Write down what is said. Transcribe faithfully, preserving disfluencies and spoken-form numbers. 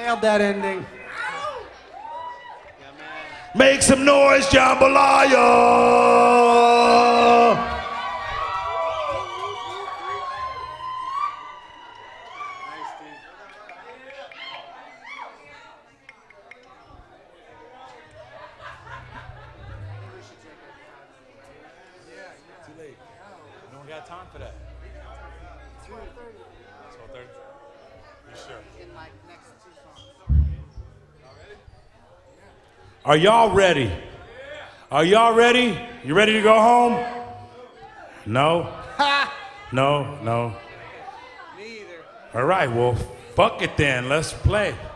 Nailed that ending. Make some noise, jambalaya! Too late. No one got time for that. twelve thirty. twelve thirty? You sure? In like next two songs. Are y'all ready? Are y'all ready? You ready to go home? No? No, no. Me either. All right, well, fuck it then. Let's play.